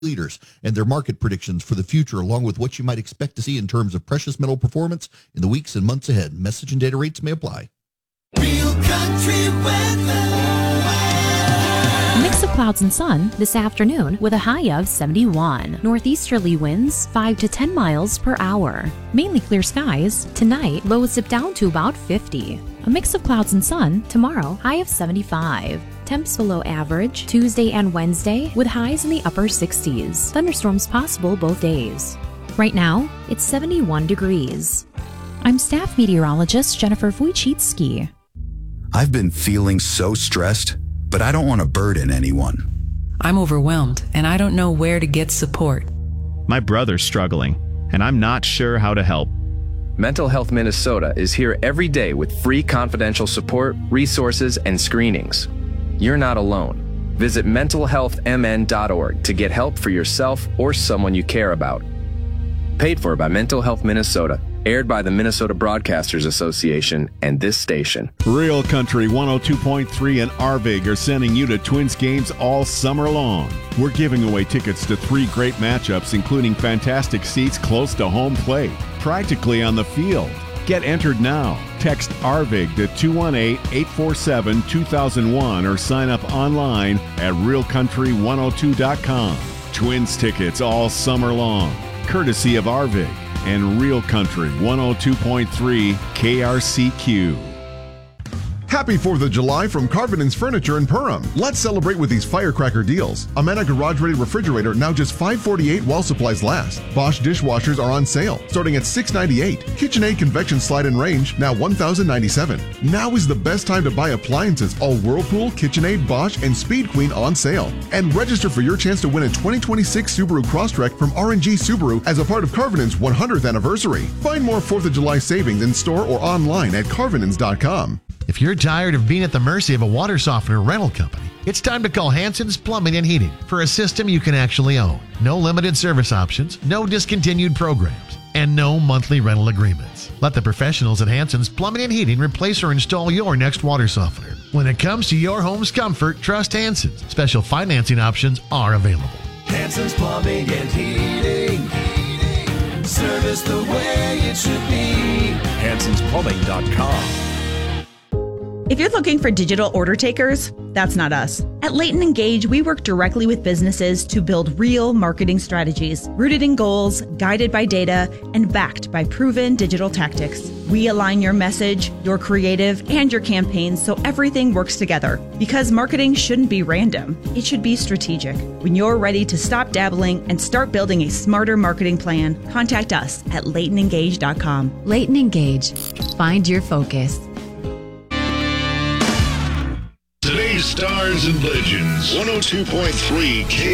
leaders and their market predictions for the future, along with what you might expect to see in terms of precious metal performance in the weeks and months ahead. Message and data rates may apply. Real country weather. A mix of clouds and sun this afternoon with a high of 71. Northeasterly winds 5 to 10 miles per hour. Mainly clear skies. Tonight, lows dip down to about 50. A mix of clouds and sun tomorrow, high of 75. Temps below average Tuesday and Wednesday with highs in the upper 60s. Thunderstorms possible both days. Right now, it's 71 degrees. I'm staff meteorologist Jennifer Wojcicki. I've been feeling so stressed, but I don't want to burden anyone. I'm overwhelmed, and I don't know where to get support. My brother's struggling, and I'm not sure how to help. Mental Health Minnesota is here every day with free confidential support, resources, and screenings. You're not alone. Visit mentalhealthmn.org to get help for yourself or someone you care about. Paid for by Mental Health Minnesota. Aired by the Minnesota Broadcasters Association and this station. Real Country 102.3 and Arvig are sending you to Twins games all summer long. We're giving away tickets to 3 great matchups, including fantastic seats close to home plate, practically on the field. Get entered now. Text Arvig to 218-847-2001 or sign up online at realcountry102.com. Twins tickets all summer long, courtesy of Arvig and Real Country 102.3 KRCQ. Happy 4th of July from Carvinen's Furniture in Perham. Let's celebrate with these firecracker deals. Amana Garage Ready Refrigerator now just $548 while supplies last. Bosch dishwashers are on sale, starting at $698. KitchenAid Convection Slide and Range now $1,097. Now is the best time to buy appliances. All Whirlpool, KitchenAid, Bosch, and Speed Queen on sale. And register for your chance to win a 2026 Subaru Crosstrek from R&G Subaru as a part of Carvinen's 100th anniversary. Find more 4th of July savings in store or online at carvinens.com. If you're tired of being at the mercy of a water softener rental company, it's time to call Hanson's Plumbing and Heating for a system you can actually own. No limited service options, no discontinued programs, and no monthly rental agreements. Let the professionals at Hanson's Plumbing and Heating replace or install your next water softener. When it comes to your home's comfort, trust Hanson's. Special financing options are available. Hanson's Plumbing and Heating. Service the way it should be. Hanson'sPlumbing.com. If you're looking for digital order takers, that's not us. At Leighton Engage, we work directly with businesses to build real marketing strategies, rooted in goals, guided by data, and backed by proven digital tactics. We align your message, your creative, and your campaigns so everything works together. Because marketing shouldn't be random, it should be strategic. When you're ready to stop dabbling and start building a smarter marketing plan, contact us at LeightonEngage.com. Leighton Engage. Find your focus. Today's Stars and Legends, 102.3 K.